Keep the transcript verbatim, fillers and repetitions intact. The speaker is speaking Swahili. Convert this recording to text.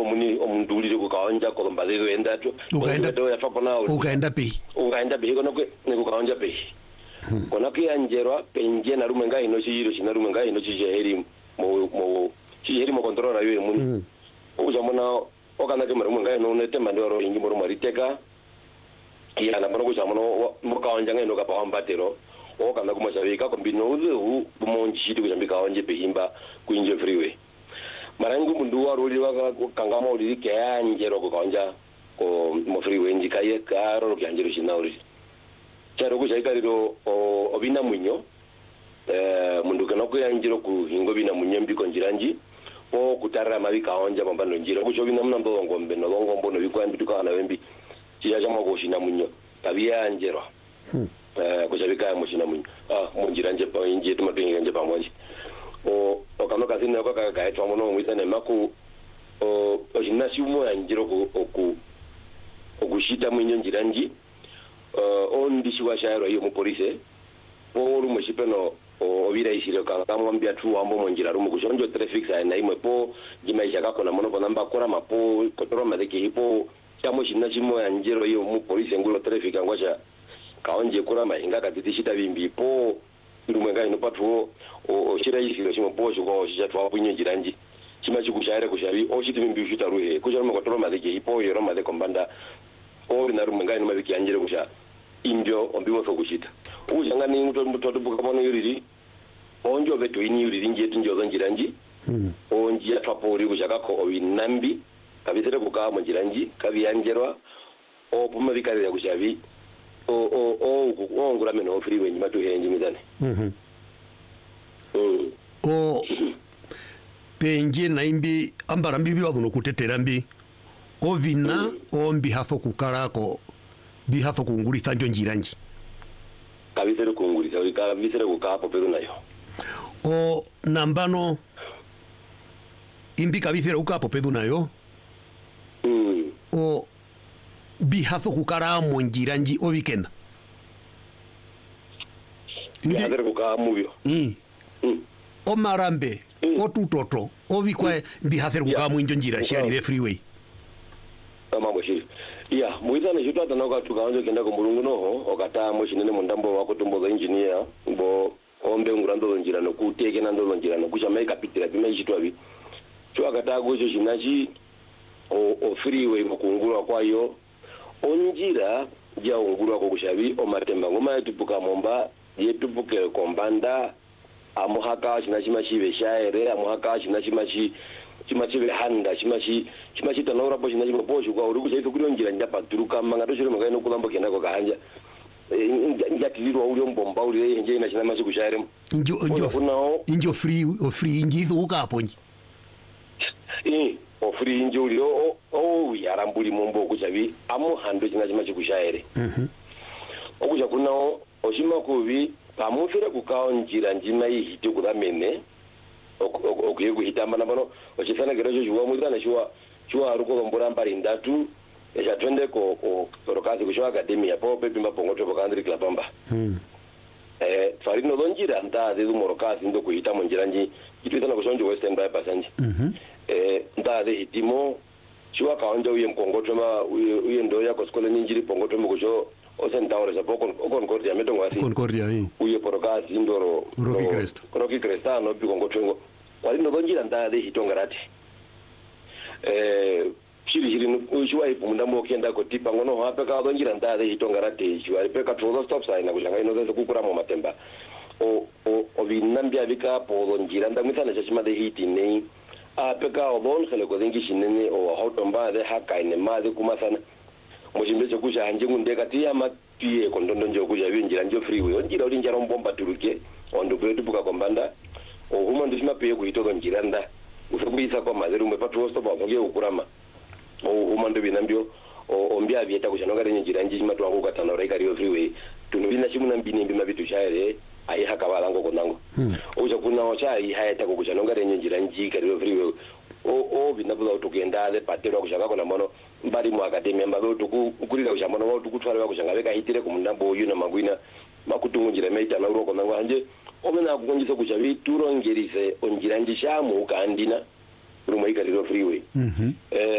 muni omundulire kukaonja ko mbadero enda to ukaenda to ya fapona ukaenda pi ukaenda pi kono ko ne kukaonja pi kono ki anjerwa penje na rumenga ino chiro china rumenga ino chiheri mo mo chiheri mo controller yo muni uja mona okana ke rumenga ino ne temba ndoro ingi mo mariteka ya na bano kuja mono mo kaonja ngeno ka pa mbatero okana kuma chavika kombino uzu bumonji chiti kujambika onje pehimba kuinje freeway marangu mundu waruli waka kangama uli kyanjero kukonja ko mo freeway njikaye karo kyanjero shinauri charo kuchaikariro obina munyo eh mundu kana kuyanjiro ku hingo bina munyo mbiko njiranji o kutarra mabika onja mambano njiro kucho bina mnambo ngombe no ngombo no bikwa mbituka na wembi chiya chama ko shina munyo tabia anjero eh kuchabika mo shina munyo ah munjiranje pa inje tumatinga nje pamoja o okano kasini ko ka ka etwa mono ngwitane maku o ojinasi umo yanjiro ko oku okushita mwinyo njiranji uh, on disiwa shairo yo mu police po rumo shipeno obira isiro ka kama mbia tu ambo monjira rumo kushonjo traffic sa na imwe po jimaisha kako na mono namba kora mapo kotoro madeke hipo chamo shinasi mo yanjiro yo mu police ngulo traffic angwacha kaonje kora mainga katitishita bimbi po rumwenga ino patuo o shira isiro chimo po shuko shisha twa kunyo njiranji chima chikushaire kushabi o shiti bimbi shuta ruhe kushoro kotoro madeke hipo yoro madeke kombanda o na rumenga ino mabiki anjire kusha indio ombiwo so kushita ujanga ni muto muto buka bono yuriri onjo beto ini yuriri njetu njozo njiranji mm. onji ya twapori kushaka ko winambi kabisere kuka mo njiranji kabi anjerwa o puma bikari ya kushabi o o o o ngura meno freeway nyima tu henji midane mhm mm. o penje na imbi ambara mbibi waduno kutetera mbi ovina mm. ombi hafo kukarako bi hafo kungulisa njo njiranji kabisere kungulisa uri kabisere kukapo peru nayo o nambano imbi kabisere ukapo peru nayo mm. o bi hafo kukara mo njiranji ovikenda ndi kabisere kukamu bio mm. mm. o marambe mm. o tutoto ovikwa mm. bi hafo kukamu yeah. njo njira shari re freeway mambo shiri ya muiza ne jutata na ka tukaanze kenda ko mulungu noho okata mo shinene mundambo wako tumbo za engineer bo ombe ngurando njira no kuteke na ndo njira no kuchama ikapitira bima ishitwa bi cho akata go jo shinaji o, o freeway mukungulwa kwayo onjira ja ungulwa ko kushabi o matemba ngoma yetupuka momba yetupuke kombanda amuhaka shinaji mashibe shaere amuhaka shinaji mashi chimachive handa chimachi chimachi tanora po chinachi poposho kwa uri kuchaito kuri njira njapa turuka manga to chiro manga inokulambo kenda ko kahanja njatirwa uri mbomba uri yenje ina china machi kushaire injo injo injo free o free inji ukapo nji eh o free injo uri o o yarambuli mombo kuchavi amu hando china chimachi kushaire mhm okuja kuna o shima kuvi pamufira kukao njira njima ihiti kuramene okuye kuhitamba nabano ochifana gerejo juwa muzana shuwa shuwa ruko lombora mbari ndatu esha twende ko torokazi kushuwa academia po pepe mbapongo to bakandri klapamba hmm eh farino donjira nda de morokazi ndo kuhita monjira nji kitwitana kushonjo western bypass nji mhm eh nda de hitimo shuwa kaonja uye mkongoto ma uye ndo ya ko skole njiri pongoto mkusho osentawore sa pokon concordia metongo asi concordia yi uye porokazi ndoro roki cresta roki cresta no biko ngotwengo wali no donjira nda de hitongarati eh shiri shiri no shuwa ipumunda mo kenda ko tipa ngono hapa ka donjira nda de hitongarati shuwa ipeka trozo stop sign na kushanga ino zo kukura mo matemba o o o vinambia bika po donjira nda mithana chashima de hiti nei a peka o don khale ko dengi shinene o hotomba de haka ine ma de kumasana mujimbe chokusha hanje ngunde kati ya mapie kondondo nje kuja binjira nje freeway onjira uri njara mbomba turuke ondo betu buka kombanda o huma ndishima pe kuito njira nda usabisa kwa mazeru mepatu stop apoge ukurama o huma ndo binambio o ombia bieta kushanonga renye njira nje matu wangu katana ora ikari freeway tunubina shimuna mbini mbima bitu shaire ai haka balango konango hmm. Oja kuna ocha ai hayata kushanonga renye njira nje ikari freeway o o binabuza utukenda de patero kushaka kona mono mbali mu academy mbabe utuku ukulira kushamona wa utukutwala kushanga beka hitire ku mundambo uyu na magwina makutungunjira meita na uroko nango anje omena kukonjisa kushabi turongerise onjira njishamu ukandina rumwe ikariro freeway mhm mm eh